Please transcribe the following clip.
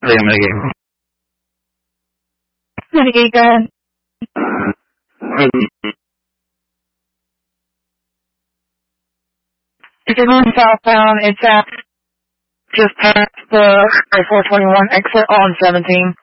Mitigate. Mitigate, go ahead. If you're going southbound, it's at just past the 421 exit on 17.